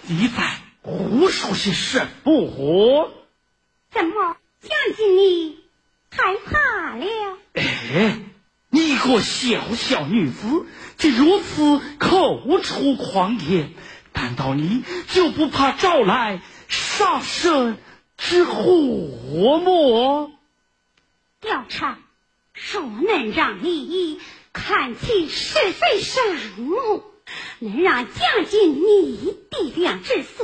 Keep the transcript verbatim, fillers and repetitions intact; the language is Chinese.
你在胡说些什么？ 怎么将军你害怕了？ 哎，你个小小女子，竟如此口出狂言，难道你就不怕招来杀身之祸么？ 调查说能让你看起是非善恶，能让将军你的良知